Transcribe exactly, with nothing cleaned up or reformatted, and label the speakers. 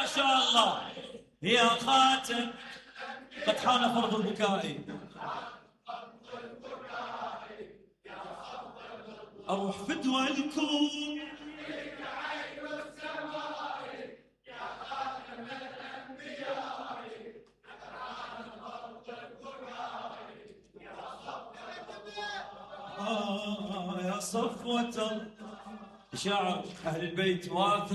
Speaker 1: ما شاء الله يا خاتم قد حان فرض البكاء. أروح فدوى الكون آه يا صفوة شاعر أهل البيت واثق